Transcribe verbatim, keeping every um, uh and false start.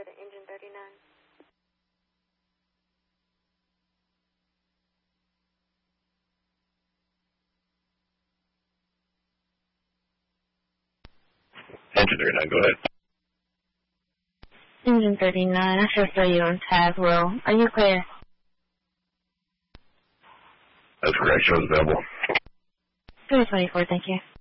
to engine thirty-nine. Engine thirty-nine, go ahead. Engine thirty-nine, I should say you're on Tazewell. Are you clear? That's correct, show's available. three twenty-four, thank you.